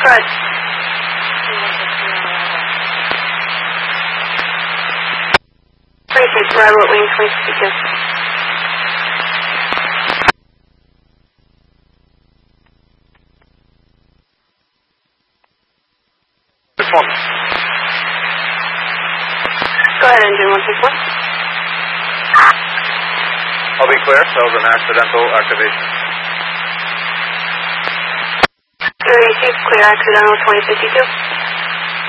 ahead. Bravo at wing 2052. Performance. Go ahead, engine 161. I'll be clear. That was an accidental activation. Clear accidental 2052.